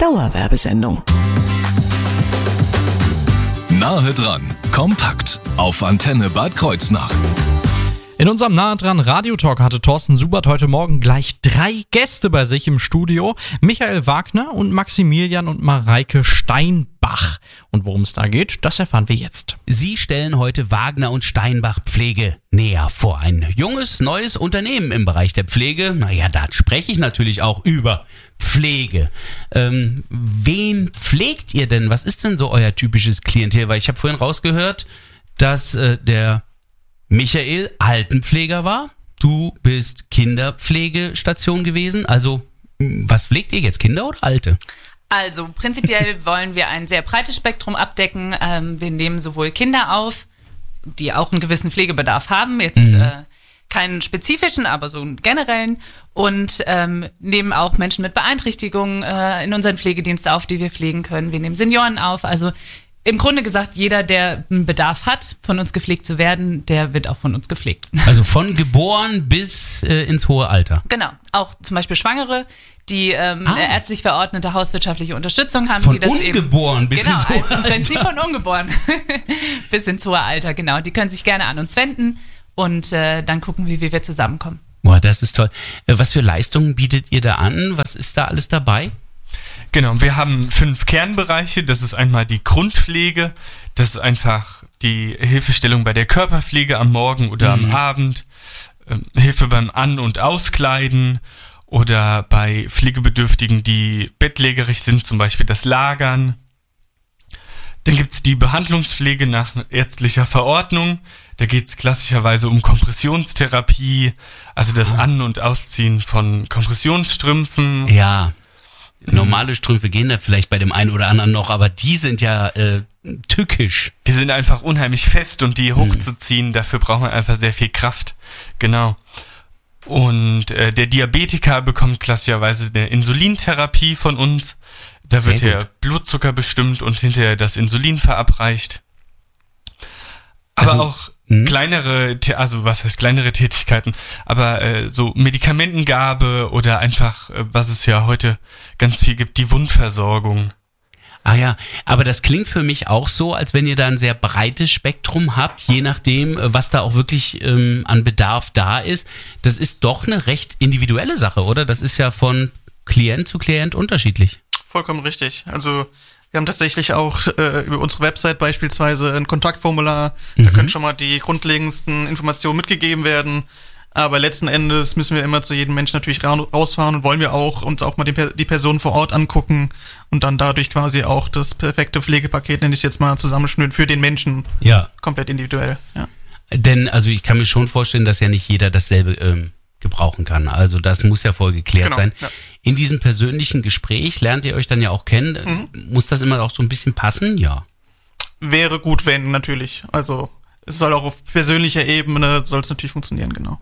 Dauerwerbesendung. Nahe dran, kompakt auf Antenne Bad Kreuznach. In unserem Nahe dran Radiotalk hatte Thorsten Subert heute Morgen gleich 3 Gäste bei sich im Studio. Michael Wagner und Maximilian und Mareike Steinbach. Und worum es da geht, das erfahren wir jetzt. Sie stellen heute Wagner und Steinbach Pflege näher vor. Ein junges, neues Unternehmen im Bereich der Pflege. Naja, da spreche ich natürlich auch über Pflege. Wen pflegt ihr denn? Was ist denn so euer typisches Klientel? Weil ich habe vorhin rausgehört, dass der Michael Altenpfleger war. Du bist Kinderpflegestation gewesen. Also, was pflegt ihr jetzt? Kinder oder Alte? Also, prinzipiell wollen wir ein sehr breites Spektrum abdecken. Wir nehmen sowohl Kinder auf, die auch einen gewissen Pflegebedarf haben. Jetzt keinen spezifischen, aber so einen generellen. Und nehmen auch Menschen mit Beeinträchtigungen in unseren Pflegedienst auf, die wir pflegen können. Wir nehmen Senioren auf. Also, im Grunde gesagt, jeder, der einen Bedarf hat, von uns gepflegt zu werden, der wird auch von uns gepflegt. Also von geboren bis ins hohe Alter. Genau. Auch zum Beispiel Schwangere, die eine ärztlich verordnete hauswirtschaftliche Unterstützung haben. Von die das ungeboren bis ins hohe Alter. Im Prinzip von ungeboren bis ins hohe Alter, genau. Die können sich gerne an uns wenden und dann gucken, wie wir zusammenkommen. Boah, das ist toll. Was für Leistungen bietet ihr da an? Was ist da alles dabei? Genau, wir haben 5 Kernbereiche. Das ist einmal die Grundpflege, das ist einfach die Hilfestellung bei der Körperpflege am Morgen oder am Abend, Hilfe beim An- und Auskleiden oder bei Pflegebedürftigen, die bettlägerig sind, zum Beispiel das Lagern. Dann gibt's die Behandlungspflege nach ärztlicher Verordnung. Da geht's klassischerweise um Kompressionstherapie, also das An- und Ausziehen von Kompressionsstrümpfen. Ja. Normale Strümpfe gehen da vielleicht bei dem einen oder anderen noch, aber die sind ja tückisch. Die sind einfach unheimlich fest und die hochzuziehen, dafür braucht man einfach sehr viel Kraft. Genau. Und der Diabetiker bekommt klassischerweise eine Insulintherapie von uns. Da wird der Blutzucker bestimmt und hinterher das Insulin verabreicht. Aber also, auch kleinere, also was heißt kleinere Tätigkeiten, aber so Medikamentengabe oder einfach, was es ja heute ganz viel gibt, die Wundversorgung. Ah ja, aber das klingt für mich auch so, als wenn ihr da ein sehr breites Spektrum habt, je nachdem, was da auch wirklich an Bedarf da ist. Das ist doch eine recht individuelle Sache, oder? Das ist ja von Klient zu Klient unterschiedlich. Vollkommen richtig. Also wir haben tatsächlich auch über unsere Website beispielsweise ein Kontaktformular. Da können schon mal die grundlegendsten Informationen mitgegeben werden. Aber letzten Endes müssen wir immer zu jedem Menschen natürlich rausfahren und wollen wir auch uns auch mal die Person vor Ort angucken und dann dadurch quasi auch das perfekte Pflegepaket, nenne ich es jetzt mal, zusammenschnüren für den Menschen. Ja. Komplett individuell. Ja. Denn also ich kann mir schon vorstellen, dass ja nicht jeder dasselbe gebrauchen kann. Also das muss ja voll geklärt sein. Ja. In diesem persönlichen Gespräch lernt ihr euch dann ja auch kennen. Muss das immer auch so ein bisschen passen? Ja. Wäre gut, wenn, natürlich. Also es soll auch auf persönlicher Ebene, soll es natürlich funktionieren, genau.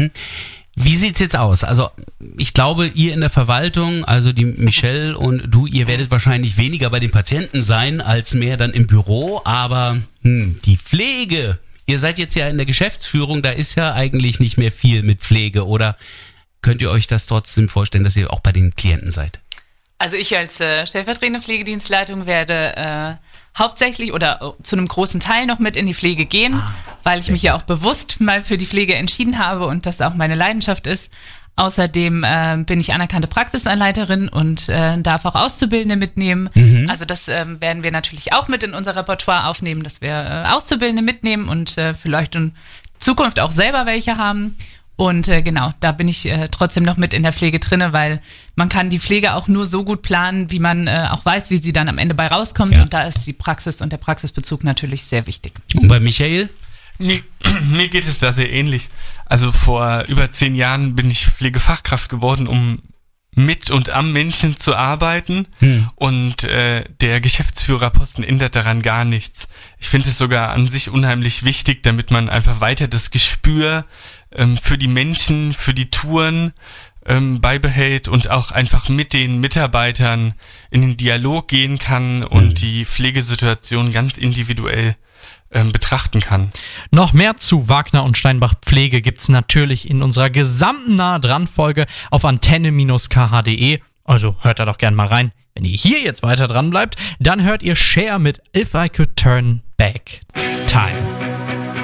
Wie sieht's jetzt aus? Also ich glaube, ihr in der Verwaltung, also die Michelle und du, ihr werdet wahrscheinlich weniger bei den Patienten sein, als mehr dann im Büro. Aber die Pflege, ihr seid jetzt ja in der Geschäftsführung, da ist ja eigentlich nicht mehr viel mit Pflege. Oder könnt ihr euch das trotzdem vorstellen, dass ihr auch bei den Klienten seid? Also ich als stellvertretende Pflegedienstleitung werde hauptsächlich oder zu einem großen Teil noch mit in die Pflege gehen, weil ich mich ja auch bewusst mal für die Pflege entschieden habe und das auch meine Leidenschaft ist. Außerdem bin ich anerkannte Praxisanleiterin und darf auch Auszubildende mitnehmen. Also das werden wir natürlich auch mit in unser Repertoire aufnehmen, dass wir Auszubildende mitnehmen und vielleicht in Zukunft auch selber welche haben. Und genau, da bin ich trotzdem noch mit in der Pflege drinne, weil man kann die Pflege auch nur so gut planen, wie man auch weiß, wie sie dann am Ende bei rauskommt. Ja. Und da ist die Praxis und der Praxisbezug natürlich sehr wichtig. Und bei Michael? Mir geht es da sehr ähnlich. Also vor über 10 Jahren bin ich Pflegefachkraft geworden, um mit und am Menschen zu arbeiten. Und der Geschäftsführerposten ändert daran gar nichts. Ich finde es sogar an sich unheimlich wichtig, damit man einfach weiter das Gespür für die Menschen, für die Touren beibehält und auch einfach mit den Mitarbeitern in den Dialog gehen kann und die Pflegesituation ganz individuell betrachten kann. Noch mehr zu Wagner und Steinbach Pflege gibt's natürlich in unserer gesamten Nah-dran-Folge auf antenne-kh.de. Also hört da doch gern mal rein. Wenn ihr hier jetzt weiter dran bleibt, dann hört ihr Cher mit If I Could Turn Back Time.